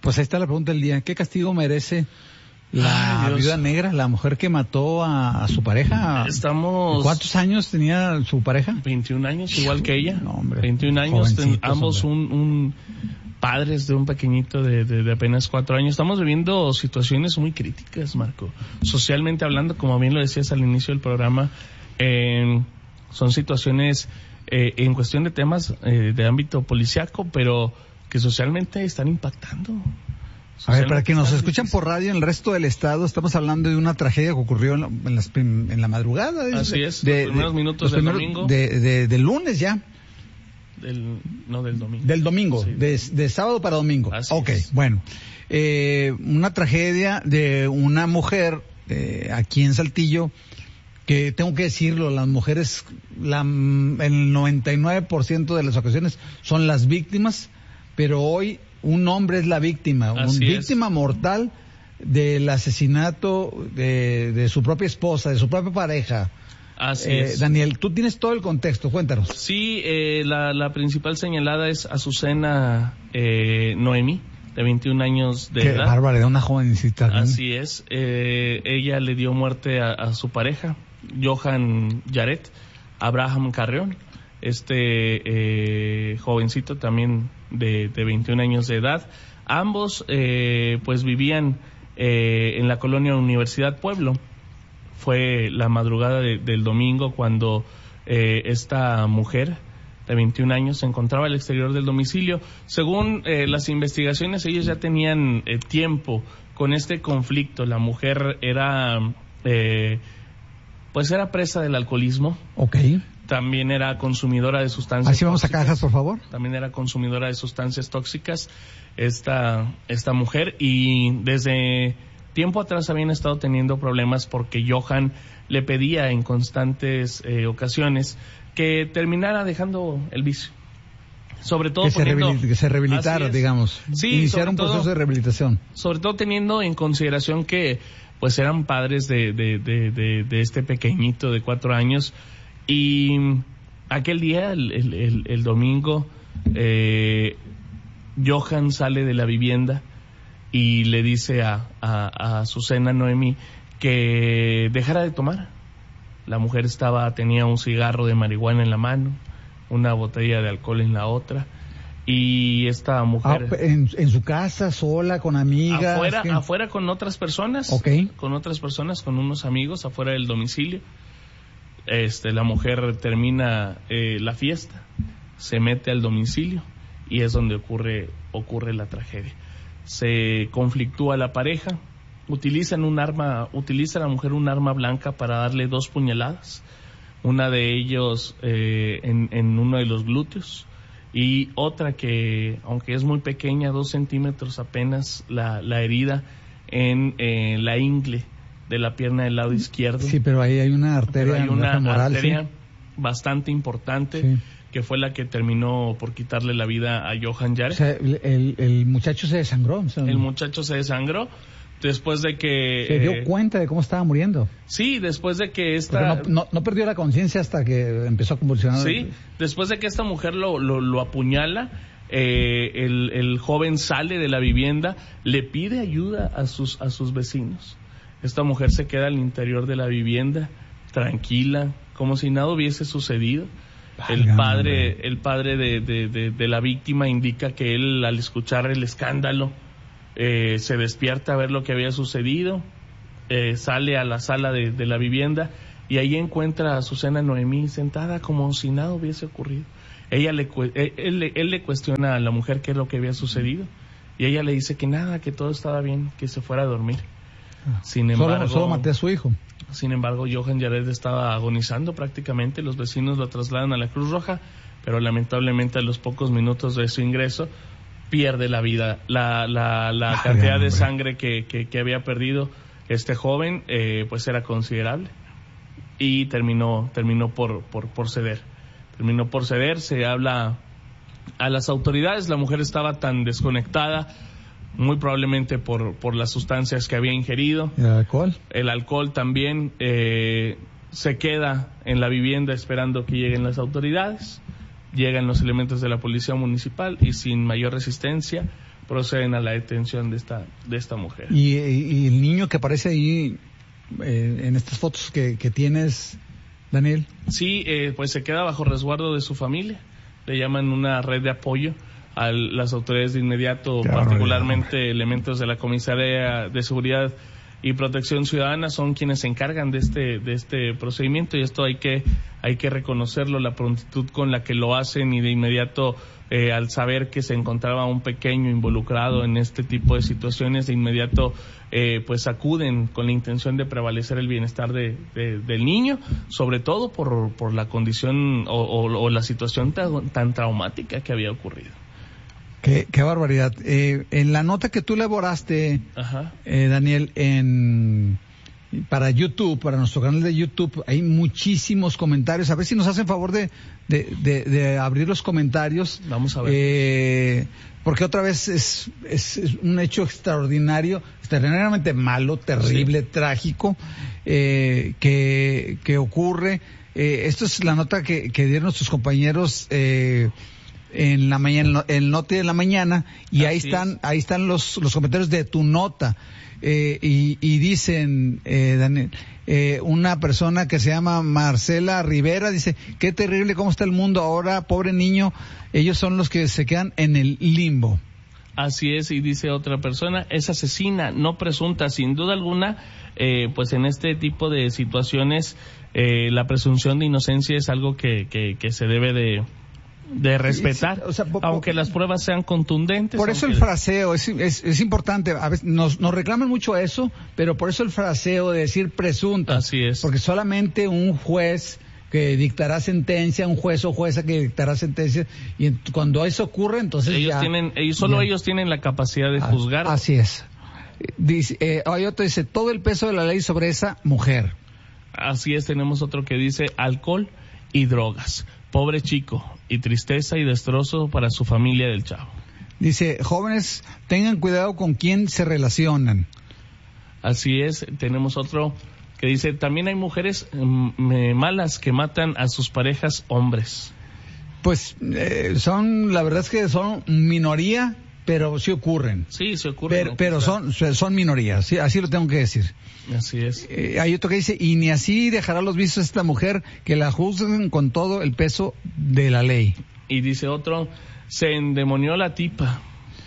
pues ahí está la pregunta del día. ¿Qué castigo merece la viuda negra, la mujer que mató a su pareja? ¿Cuántos años tenía su pareja? 21 años, igual que ella. No, hombre. 21 años, ambos padres de un pequeñito de apenas 4 años. Estamos viviendo situaciones muy críticas, Marco. Socialmente hablando, como bien lo decías al inicio del programa, son situaciones en cuestión de temas de ámbito policiaco, pero que socialmente están impactando. A ver, para que nos escuchan por radio en el resto del estado, estamos hablando de una tragedia que ocurrió en la madrugada. Así es, los primeros minutos del domingo. Del lunes ya. Del domingo. Del domingo, sí. de sábado para domingo. Así es. Bueno. Una tragedia de una mujer aquí en Saltillo, que tengo que decirlo, las mujeres, el 99% de las ocasiones son las víctimas, pero hoy un hombre es la víctima, víctima mortal del asesinato de su propia esposa, de su propia pareja. Así es. Daniel, tú tienes todo el contexto, cuéntanos. Sí, la principal señalada es Azucena Noemí, de 21 años de edad. Qué barbaridad, una jovencita. Así es. Ella le dio muerte a su pareja, Johan Yaret Abraham Carreón, jovencito también de 21 años de edad. Ambos pues vivían en la colonia Universidad Pueblo. Fue la madrugada del domingo cuando esta mujer de 21 años se encontraba al exterior del domicilio. Según las investigaciones, ellos ya tenían tiempo con este conflicto. La mujer era presa del alcoholismo. Okay. También era consumidora de sustancias Así vamos tóxicas. A cajas, por favor. También era consumidora de sustancias tóxicas esta mujer, y desde tiempo atrás habían estado teniendo problemas porque Johan le pedía en constantes ocasiones que terminara dejando el vicio. Sobre todo que se rehabilitara, digamos. Sí, iniciar un proceso de rehabilitación. Sobre todo teniendo en consideración que pues eran padres de este pequeñito de 4 años. Y aquel día, el domingo, Johan sale de la vivienda y le dice a Azucena Noemí que dejara de tomar. La mujer tenía un cigarro de marihuana en la mano, una botella de alcohol en la otra, y esta mujer... ¿En su casa, sola, con amigas? Afuera con otras personas. Okay. Con otras personas, con unos amigos, afuera del domicilio. La mujer termina la fiesta, se mete al domicilio y es donde ocurre la tragedia. Se conflictúa la pareja, utiliza la mujer un arma blanca para darle 2 puñaladas, una de ellos en uno de los glúteos y otra que, aunque es muy pequeña, 2 centímetros apenas, la herida en la ingle de la pierna del lado izquierdo. Sí, pero ahí hay una arteria arteria bastante importante, sí, que fue la que terminó por quitarle la vida a Johan Yaret. O sea, el muchacho se desangró. O sea, el muchacho se desangró después de que... Se dio cuenta de cómo estaba muriendo. Sí, después de que no perdió la conciencia hasta que empezó a convulsionar. Sí, después de que esta mujer lo apuñala, el joven sale de la vivienda, le pide ayuda a sus vecinos. Esta mujer se queda al interior de la vivienda, tranquila, como si nada hubiese sucedido. El padre de la víctima indica que él, al escuchar el escándalo, se despierta a ver lo que había sucedido, sale a la sala de la vivienda y ahí encuentra a Azucena Noemí sentada como si nada hubiese ocurrido. Él le cuestiona a la mujer qué es lo que había sucedido y ella le dice que nada, que todo estaba bien, que se fuera a dormir. Sin embargo, solo maté a su hijo. Sin embargo, Johan Yaret estaba agonizando prácticamente. Los vecinos lo trasladan a la Cruz Roja, pero lamentablemente a los pocos minutos de su ingreso pierde la vida. La cantidad de sangre que había perdido este joven pues era considerable y terminó por ceder. Terminó por ceder. Se habla a las autoridades. La mujer estaba tan desconectada, muy probablemente por las sustancias que había ingerido. ¿El alcohol? El alcohol también. Se queda en la vivienda esperando que lleguen las autoridades. Llegan los elementos de la policía municipal y sin mayor resistencia proceden a la detención de esta mujer. Y el niño que aparece ahí en estas fotos que tienes, Daniel. Sí, pues se queda bajo resguardo de su familia. Le llaman una red de apoyo a las autoridades de inmediato, particularmente elementos de la Comisaría de Seguridad y Protección Ciudadana son quienes se encargan de este procedimiento, y esto hay que reconocerlo, la prontitud con la que lo hacen, y de inmediato al saber que se encontraba un pequeño involucrado en este tipo de situaciones, de inmediato pues acuden con la intención de prevalecer el bienestar del niño, sobre todo por la condición o la situación tan traumática que había ocurrido. Qué barbaridad. En la nota que tú elaboraste, Daniel, para YouTube, para nuestro canal de YouTube, hay muchísimos comentarios. A ver si nos hacen favor de abrir los comentarios. Vamos a ver. Porque otra vez es un hecho extraordinariamente malo, terrible, trágico, que ocurre. Esto es la nota que dieron nuestros compañeros en la mañana, el Noti de la mañana, y ahí están los comentarios de tu nota, y dicen, Daniel, una persona que se llama Marcela Rivera dice: qué terrible cómo está el mundo ahora, pobre niño, ellos son los que se quedan en el limbo. Así es, y dice otra persona: es asesina, no presunta, sin duda alguna. Pues en este tipo de situaciones la presunción de inocencia es algo que se debe de respetar, o sea, aunque las pruebas sean contundentes. Por eso el fraseo es importante. A veces nos reclaman mucho eso, pero por eso el fraseo de decir presunta. Así es. Porque solamente un juez que dictará sentencia, un juez o jueza que dictará sentencia, y cuando eso ocurre, entonces ellos tienen la capacidad de juzgar. Así es. Dice, hay otro dice: todo el peso de la ley sobre esa mujer. Así es. Tenemos otro que dice: alcohol y drogas, pobre chico, y tristeza y destrozo para su familia del chavo. Dice: jóvenes, tengan cuidado con quién se relacionan. Así es. Tenemos otro que dice: también hay mujeres malas que matan a sus parejas hombres. Pues la verdad es que son minoría, pero sí ocurren. Sí, se ocurren. Pero son minorías, sí, así lo tengo que decir. Así es. Hay otro que dice: y ni así dejará los vicios esta mujer, que la juzguen con todo el peso de la ley. Y dice otro: se endemonió la tipa.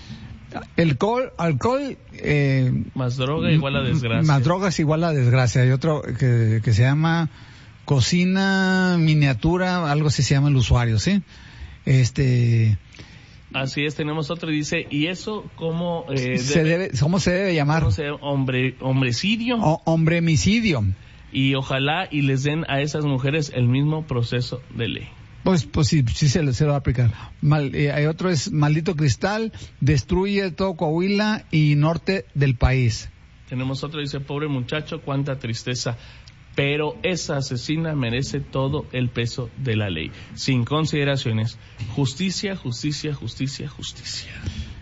Alcohol más droga igual a desgracia. Más drogas igual a desgracia. Hay otro que se llama cocina miniatura, algo así se llama el usuario, ¿sí? Así es. Tenemos otro y dice: ¿y eso cómo cómo se debe llamar? Hombrecidio. Hombremicidio. Y ojalá y les den a esas mujeres el mismo proceso de ley. Pues sí se lo va a aplicar. Hay otro es: maldito cristal, destruye todo Coahuila y norte del país. Tenemos otro, dice: pobre muchacho, cuánta tristeza, pero esa asesina merece todo el peso de la ley, sin consideraciones. Justicia, justicia, justicia, justicia.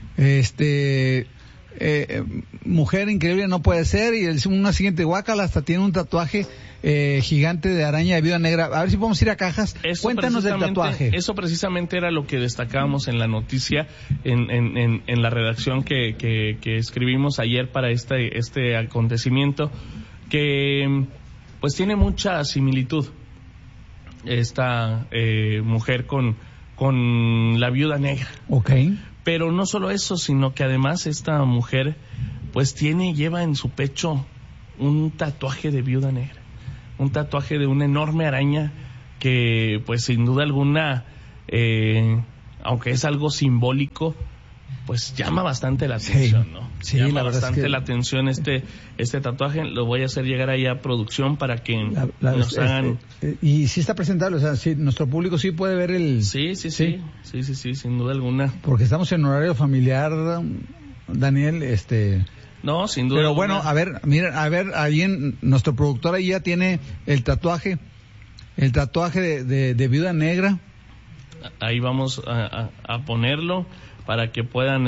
Mujer increíble no puede ser. Y una siguiente: guácala, hasta tiene un tatuaje gigante de araña de viuda negra. A ver si podemos ir a cajas. Cuéntanos del tatuaje. Eso precisamente era lo que destacábamos en la noticia, en la redacción que escribimos ayer para este acontecimiento, que pues tiene mucha similitud esta mujer con la viuda negra. Okay. Pero no solo eso, sino que además esta mujer pues lleva en su pecho un tatuaje de viuda negra, un tatuaje de una enorme araña que pues sin duda alguna, aunque es algo simbólico, pues llama bastante la atención, ¿no? Sí, llama bastante la atención este tatuaje. Lo voy a hacer llegar ahí a producción para que nos hagan... y sí está presentable, o sea, sí, nuestro público sí puede ver el... Sí, sin duda alguna. Porque estamos en horario familiar, Daniel, No, sin duda. Pero bueno, a ver, ahí nuestro productor ahí ya tiene el tatuaje de viuda negra. Ahí vamos a ponerlo para que puedan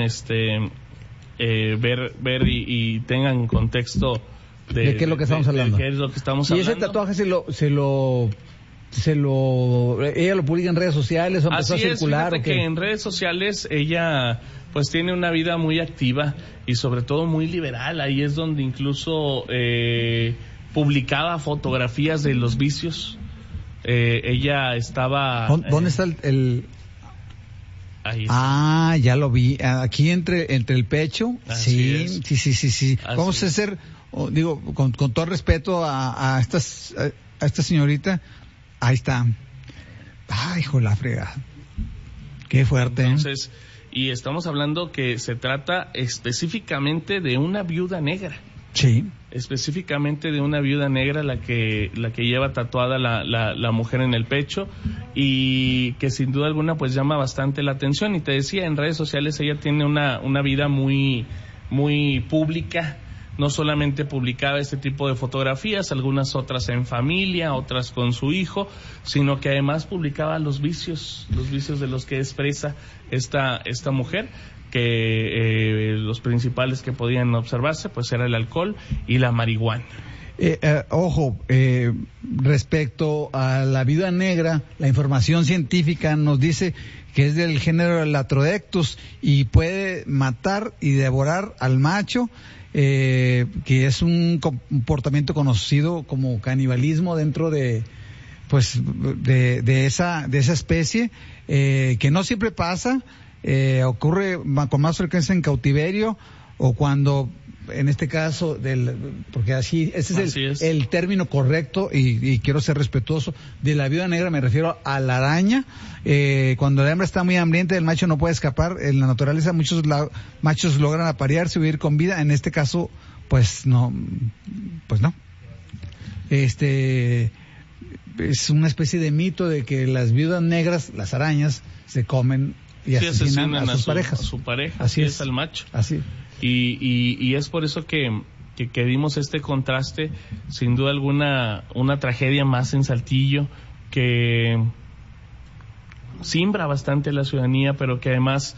ver y tengan contexto de qué es lo que estamos hablando. De qué es lo que estamos hablando. Y ese tatuaje se lo ella lo publica en redes sociales o empezó a circular. Fíjate que en redes sociales ella pues tiene una vida muy activa y sobre todo muy liberal. Ahí es donde incluso publicaba fotografías de los vicios. Ella estaba... ¿Dónde está el...? Ahí está. Ya lo vi. Aquí entre el pecho. Sí. Vamos a hacer, con todo respeto a esta señorita. Ahí está. Ay, hijo de la fregada. Qué fuerte. Entonces, y estamos hablando que se trata específicamente de una viuda negra. Sí. Específicamente de una viuda negra la que lleva tatuada la mujer en el pecho, y que sin duda alguna pues llama bastante la atención. Y te decía, en redes sociales ella tiene una vida muy, muy pública. No solamente publicaba este tipo de fotografías, algunas otras en familia, otras con su hijo, sino que además publicaba los vicios de los que expresa esta mujer, que los principales que podían observarse pues era el alcohol y la marihuana. Respecto a la viuda negra, la información científica nos dice que es del género Latrodectus y puede matar y devorar al macho, que es un comportamiento conocido como canibalismo dentro de esa especie, que no siempre pasa. Ocurre con más frecuencia en cautiverio o cuando, en este caso, porque ese es el término correcto y quiero ser respetuoso de la viuda negra, me refiero a la araña. Cuando la hembra está muy hambrienta, el macho no puede escapar. En la naturaleza muchos machos logran aparearse y huir con vida. En este caso, pues no. Es una especie de mito de que las viudas negras, las arañas, se comen y asesinan a sus parejas. A su pareja, así es al macho. Así. Y es por eso que vimos este contraste, sin duda alguna, una tragedia más en Saltillo, que simbra bastante la ciudadanía, pero que además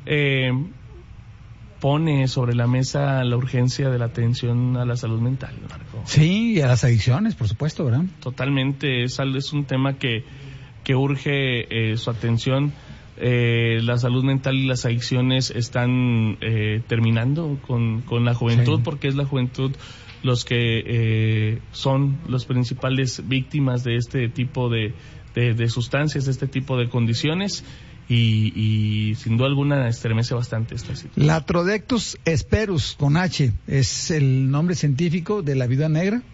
pone sobre la mesa la urgencia de la atención a la salud mental, Marco. Sí, y a las adicciones, por supuesto, ¿verdad? Totalmente, es un tema que urge su atención. La salud mental y las adicciones están terminando con la juventud, sí, porque es la juventud los que son los principales víctimas de este tipo de sustancias, de este tipo de condiciones, y sin duda alguna estremece bastante esta situación. Latrodectus esperus, con H, es el nombre científico de la viuda negra.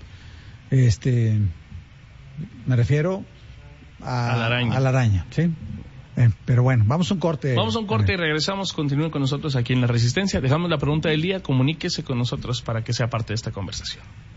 Me refiero a la araña, ¿sí? Pero bueno, vamos a un corte. Y regresamos. Continúen con nosotros aquí en La Resistencia. Dejamos la pregunta del día. Comuníquese con nosotros para que sea parte de esta conversación.